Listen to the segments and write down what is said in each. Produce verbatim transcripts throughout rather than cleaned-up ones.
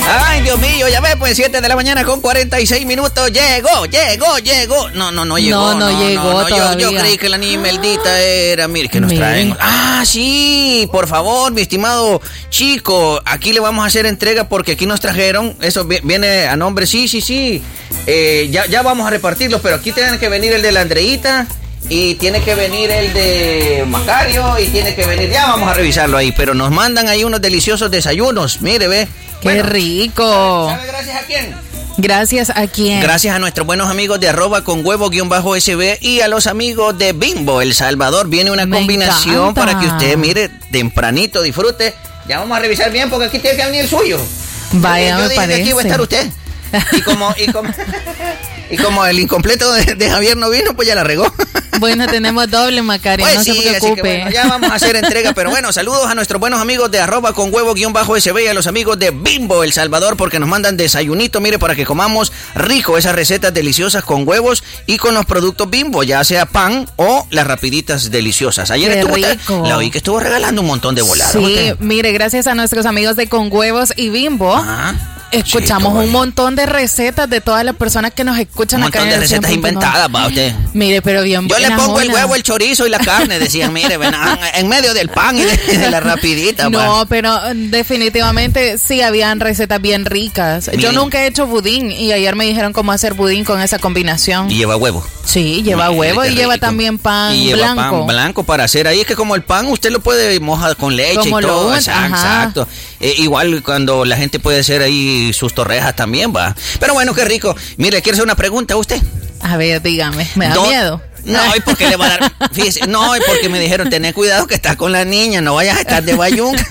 Ay, Dios mío, ya ves, pues siete de la mañana con cuarenta y seis minutos. Llegó, llegó, llegó. No, no, no llegó. No, no, no llegó no, no. todavía. Yo, yo creí que la niña Meldita era. Mire, que nos traen. Ah, sí, por favor, mi estimado chico. Aquí le vamos a hacer entrega porque aquí nos trajeron. Eso viene a nombre. Sí, sí, sí. Eh, ya, ya vamos a repartirlos, pero aquí tienen que venir el de la Andreita. Y tiene que venir el de Macario. Y tiene que venir. Ya vamos a revisarlo ahí. Pero nos mandan ahí unos deliciosos desayunos. Mire, ve. ¡Qué bueno, rico! ¿Sabe, sabe gracias a quién? ¿Gracias a quién? Gracias a nuestros buenos amigos de arroba con huevo guión bajo S B y a los amigos de Bimbo, El Salvador. Viene una Me combinación encanta. para que usted, mire, tempranito disfrute. Ya vamos a revisar bien porque aquí tiene que venir el suyo. Vaya, yo, yo me dije parece. que aquí va a estar usted. Y como, y como, y como el incompleto de, de Javier no vino, pues ya la regó. Bueno, tenemos doble, Macario, Pues no sí, se preocupe. así que bueno, ya vamos a hacer entrega, pero bueno, saludos a nuestros buenos amigos de arroba con huevo guión bajo S B y a los amigos de Bimbo, El Salvador, porque nos mandan desayunito, mire, para que comamos rico esas recetas deliciosas con huevos y con los productos Bimbo, ya sea pan o las rapiditas deliciosas. Ayer Qué estuvo, rico. la oí que estuvo regalando un montón de volados. Sí, mire, gracias a nuestros amigos de Con Huevos y Bimbo. Ajá. Escuchamos Sí, un montón de recetas de todas las personas que nos escuchan Un acá montón en de el recetas cien punto nueve. inventadas, va usted. Mire, pero bien Yo le buenas, pongo el Mona. huevo, el chorizo y la carne, decían, mire, ven, en medio del pan y de, de la rapidita. No, va. pero definitivamente sí habían recetas bien ricas. Yo Bien. nunca he hecho budín y ayer me dijeron cómo hacer budín con esa combinación. Y lleva huevo. Sí, lleva Mire, huevo qué y lleva rico. también pan y lleva blanco. pan blanco para hacer ahí. Es que como el pan usted lo puede mojar con leche Como y lo todo. un- Exacto. ajá. exacto. Eh, igual cuando la gente puede hacer ahí sus torrejas también va. Pero bueno, qué rico. Mire, quiero hacer una pregunta a usted. A ver, dígame, me da Do- miedo. No, y porque le va a dar. Fíjese, no, y porque me dijeron, tener cuidado que estás con la niña, no vayas a estar de bayunca.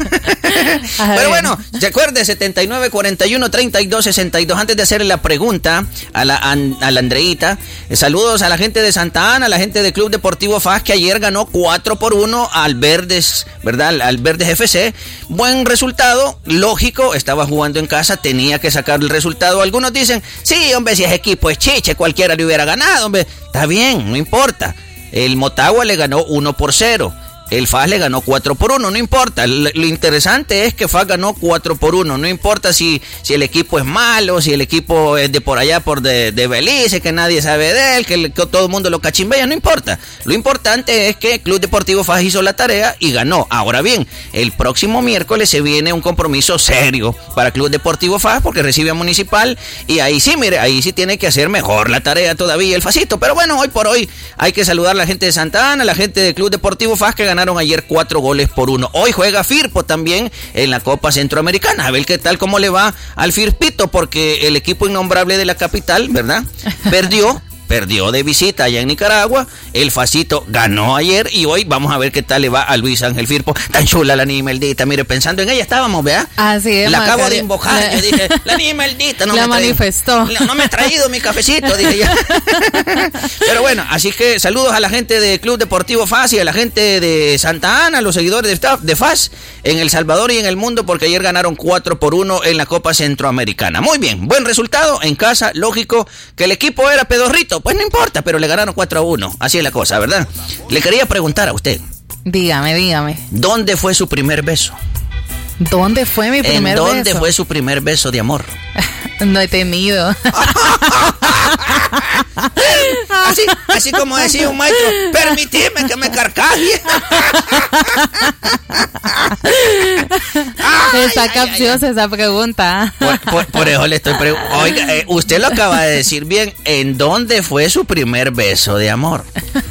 A Pero ver. bueno, se acuerde, setenta y nueve, cuarenta y uno, treinta y dos, sesenta y dos. Antes de hacerle la pregunta a la, a la Andreita, eh, saludos a la gente de Santa Ana, a la gente del Club Deportivo F A S, que ayer ganó cuatro por uno al Verdes, ¿verdad? Al, al Verdes F C. Buen resultado, lógico, estaba jugando en casa, tenía que sacar el resultado. Algunos dicen, sí, hombre, si es equipo es chiche, cualquiera le hubiera ganado, hombre. Está bien, no importa. El Motagua le ganó uno por cero. El F A S le ganó cuatro por uno, no importa. Lo, lo interesante es que F A S ganó cuatro por uno. No importa si, si el equipo es malo, si el equipo es de por allá, por de, de Belice, que nadie sabe de él, que, que todo el mundo lo cachimbea, no importa. Lo importante es que Club Deportivo F A S hizo la tarea y ganó. Ahora bien, el próximo miércoles se viene un compromiso serio para Club Deportivo F A S porque recibe a Municipal y ahí sí, mire, ahí sí tiene que hacer mejor la tarea todavía el Facito. Pero bueno, hoy por hoy hay que saludar a la gente de Santa Ana, a la gente del Club Deportivo F A S que ganó ayer cuatro goles por uno. Hoy juega Firpo también en la Copa Centroamericana. A ver qué tal, cómo le va al Firpito, porque el equipo innombrable de la capital, ¿verdad? Perdió. Perdió de visita allá en Nicaragua. El Facito ganó ayer y hoy vamos a ver qué tal le va a Luis Ángel Firpo. Tan chula la niña Meldita. Mire, pensando en ella estábamos, ¿verdad? Así es, la acabo Macario. de invocar. La- Yo dije, la niña Meldita no La me ha traído- manifestó. La- no me ha traído mi cafecito, dije yo. Pero bueno, así que saludos a la gente del Club Deportivo F A S y a la gente de Santa Ana, los seguidores de staff de F A S en El Salvador y en el mundo, porque ayer ganaron cuatro por uno en la Copa Centroamericana. Muy bien, buen resultado en casa, lógico que el equipo era pedorrito, pues no importa, pero le ganaron cuatro a uno, así es la cosa, ¿verdad? Le quería preguntar a usted, Dígame, dígame. ¿dónde fue su primer beso? ¿Dónde fue mi primer ¿En dónde beso? fue su primer beso de amor? No he tenido. Así, así como decía un maestro, permitidme que me carcaje. Ay, Está ay, capciosa ay, esa pregunta. Por, por- por eso le estoy preguntando. Oiga, eh, usted lo acaba de decir bien. ¿En dónde fue su primer beso de amor?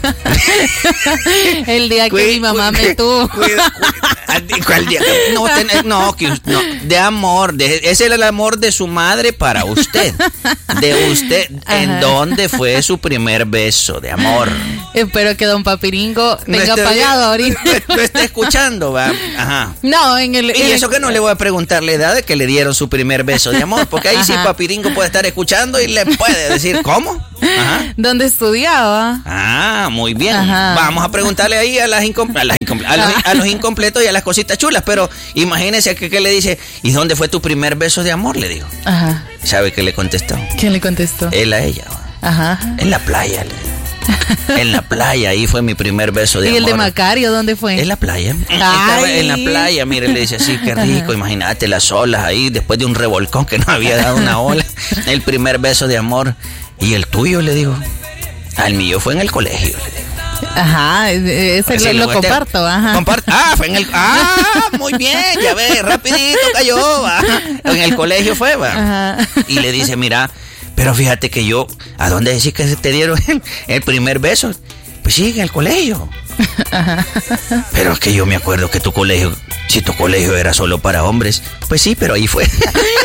El día que Cuí- mi mamá cuí- me tuvo. cuida- cuida- ¿Cuál día? No, usted- no, que us- no, de amor. De, ese era el amor de su madre para usted. De usted. ¿En Ajá. dónde fue su primer beso de amor? Espero que don Papiringo No tenga esté- pagado ahorita. No, no está escuchando, va. Ajá. No, en el... Y en eso el- que no le voy a preguntar la edad de que le dieron su primer beso de amor, porque ahí sí Ajá. Papiringo puede estar escuchando y le puede decir, ¿cómo? Ajá. ¿Dónde estudiaba? Ah, muy bien. Ajá. Vamos a preguntarle ahí a, las incom- a, las incom- a, los, a los incompletos y a las cositas chulas, pero imagínese que, que le dice, ¿y dónde fue tu primer beso de amor? Le digo. Ajá. ¿Sabe qué le contestó? ¿Quién le contestó? Él a ella. Ajá. En la playa. Le digo. En la playa, ahí fue mi primer beso de ¿Y amor. el de Macario dónde fue? En la playa. Ay. Estaba en la playa, mire, le dice así, qué rico, imagínate las olas ahí, después de un revolcón que no había dado una ola. El primer beso de amor. ¿Y el tuyo? Le digo. Al mío fue en el colegio, le digo. Ajá, ese Sí, lo, lo este- comparto, ajá. Compart- ah, fue en el... Ah, muy bien, ya ves, rapidito cayó, va. En el colegio fue, va. Ajá. Y le dice, mira, pero fíjate que yo... ¿A dónde decís que te dieron el, el primer beso? Pues sí, en el colegio. Ajá. Pero es que yo me acuerdo que tu colegio... Si tu colegio era solo para hombres, pues sí, pero ahí fue.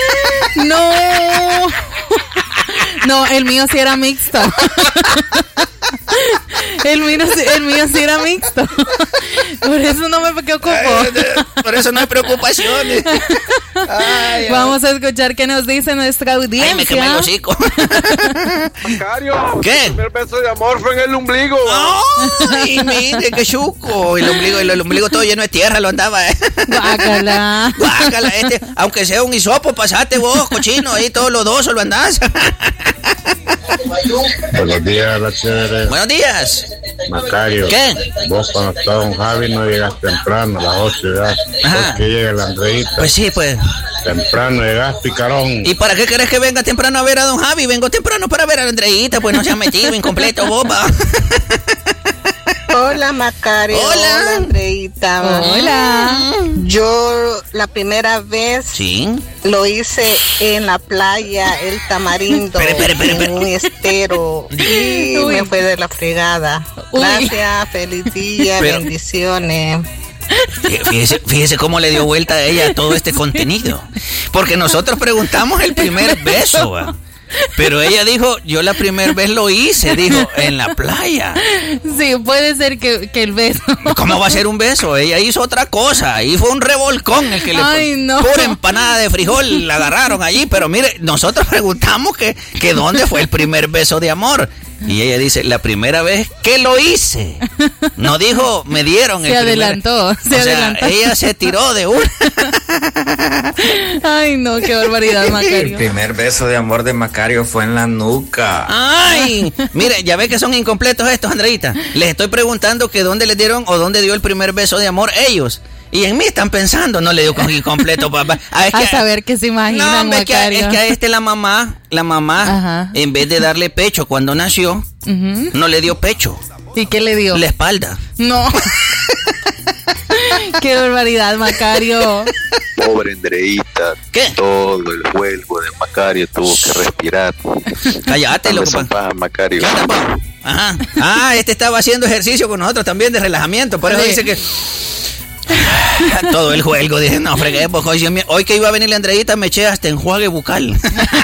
No. No, el mío sí era mixto. El mío, sí- el mío sí era mixto. Por eso no me preocupó. Por eso no hay preocupaciones. Ay, Vamos a escuchar qué nos dice nuestra audiencia. ay, me quemé el hocico. Macario, ¿Qué? el primer beso de amor fue en el ombligo. Ay, mire, qué chuco. El ombligo, el, el ombligo todo lleno de tierra lo andaba. ¿eh? Guácala. Guácala, este, aunque sea un hisopo, pasate vos, cochino, ahí todos los dos lo andás. Buenos días, la chévere. Buenos días. Macario. ¿Qué? Vos cuando estabas en Javi no llegas temprano, a las ocho ya. Ajá. ¿Por qué llega la Andreita? Pues sí, pues. Temprano llegas, picarón. ¿Y para qué querés que venga temprano a ver a don Javi? Vengo temprano para ver a la Andreita, pues no se ha metido incompleto, boba. Hola Macario, Hola. hola Andreita. Hola. Yo la primera vez Sí. lo hice en la playa, el Tamarindo, Espere, espere, espere, espere. en un estero y Uy. me fue de la fregada. Uy. Gracias, feliz día, Pero- bendiciones. Fíjese, fíjese cómo le dio vuelta a ella a todo este contenido. Porque nosotros preguntamos el primer beso, ¿va? Pero ella dijo, yo la primera vez lo hice, dijo, en la playa. Sí, puede ser que, que el beso. ¿Cómo va a ser un beso? Ella hizo otra cosa. Ahí fue un revolcón el que le Ay, no. pura empanada de frijol la agarraron allí. Pero mire, nosotros preguntamos que, que dónde fue el primer beso de amor. Y ella dice, la primera vez que lo hice. No dijo, me dieron el Se primer- adelantó, se o sea, adelantó. ella se tiró de una. Ay, no, qué barbaridad, El Macario. primer beso de amor de Macario fue en la nuca. Ay, mire, ya ve que son incompletos estos, Andreita. Les estoy preguntando que dónde les dieron o dónde dio el primer beso de amor ellos. Y en mí están pensando, no le dio con incompleto, papá. Ah, es A que- saber qué se imaginan, No, hombre, es que, Macario. es que a este la mamá, la mamá, Ajá. en vez de darle pecho cuando nació, Ujú. no le dio pecho, ¿Y qué le dio? la espalda. No. Qué barbaridad, Macario. Pobre Andreita, ¿Qué? todo el juego de Macario tuvo que respirar. Cállate, Dale loco. son pa. pajas, Macario. ¿Qué onda, pa? Ajá. Ah, este estaba haciendo ejercicio con nosotros también de relajamiento, por eso Sí. dice que... Todo el juego, dije, no, fregué, pues hoy, hoy que iba a venir la Andreita me eché hasta enjuague bucal.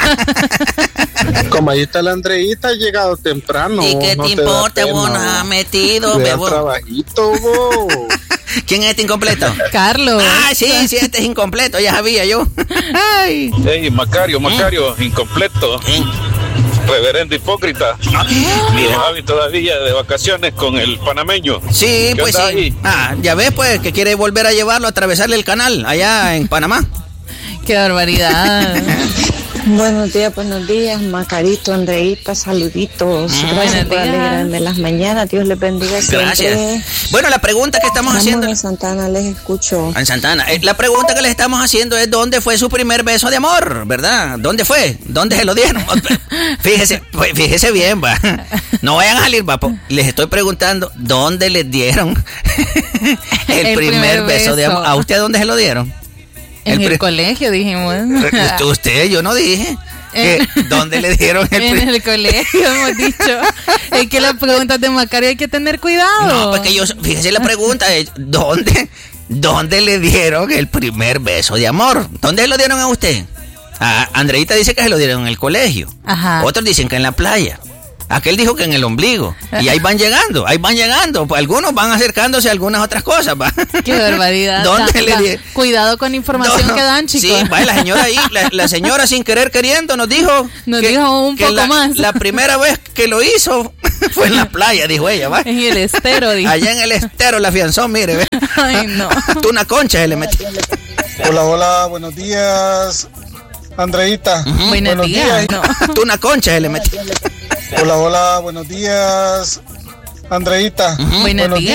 Como ahí está la Andreita, ha llegado temprano. ¿Y qué no te da importa, pena. vos nos has metido, Te da bebo? trabajito, vos. ¿Quién es este incompleto? Carlos. Ah, sí, sí, este es incompleto, ya sabía yo. Ay. Hey, Macario, Macario, incompleto, ¿Qué? reverendo hipócrita. Mira. Javi todavía de vacaciones con el panameño. Sí, ¿Qué pues onda sí. ahí? Ah, ya ves, pues, que quiere volver a llevarlo a atravesarle el canal allá en Panamá. Qué barbaridad. Buenos días, buenos días, Macarito, Andreita, saluditos. Mm, Gracias buenos por días. alegrarme las mañanas. Dios les bendiga siempre. Gracias. Bueno, la pregunta que estamos Ramón haciendo... en Santana, les escucho. En Santana. Eh, La pregunta que le estamos haciendo es ¿dónde fue su primer beso de amor? ¿Verdad? ¿Dónde fue? ¿Dónde se lo dieron? Fíjese, pues, fíjese bien, va. No vayan a salir, va. po- Les estoy preguntando ¿dónde les dieron el, El primer, primer beso de beso. amor? ¿A usted dónde se lo dieron? En El el, pri- colegio, dijimos. Usted, usted, yo no dije. Que, ¿Dónde le dieron el En primer el colegio, hemos dicho. Es que las preguntas de Macario hay que tener cuidado. No, porque yo, fíjese la pregunta es, ¿dónde, ¿dónde le dieron el primer beso de amor? ¿Dónde se lo dieron a usted? A Andreita dice que se lo dieron en el colegio. Ajá. Otros dicen que en la playa. Aquel dijo que en el ombligo. Y ahí van llegando, ahí van llegando. Pues algunos van acercándose a algunas otras cosas, ¿va? Qué barbaridad. ¿Dónde Da- le da- di- Cuidado con información No, que dan, chicos. Sí, va, la señora ahí, la, la señora sin querer queriendo nos dijo... Nos dijo un que poco la, más. La primera vez que lo hizo fue en la playa, dijo ella, ¿va? En el estero, dijo. Allá en el estero la afianzó, mire, ve. Ay, no. Tú una concha se le metió. Hola, hola, buenos días, Andreita. Buenos días. No. Tú una concha se le metió. Hola, hola, buenos días, Andreita, Buenos días.